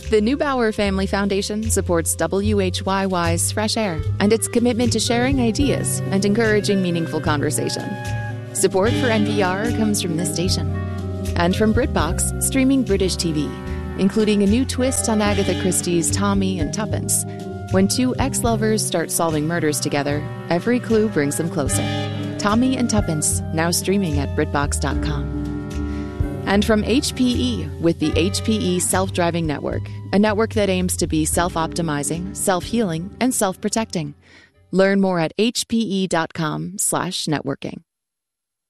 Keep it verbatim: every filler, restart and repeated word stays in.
The Neubauer Family Foundation supports W H Y Y's Fresh Air and its commitment to sharing ideas and encouraging meaningful conversation. Support for N P R comes from this station and from BritBox, streaming British T V, including a new twist on Agatha Christie's Tommy and Tuppence. When two ex-lovers start solving murders together, every clue brings them closer. Tommy and Tuppence, now streaming at Britbox dot com. And from H P E with the H P E Self-Driving Network, a network that aims to be self-optimizing, self-healing, and self-protecting. Learn more at H P E dot com slash networking.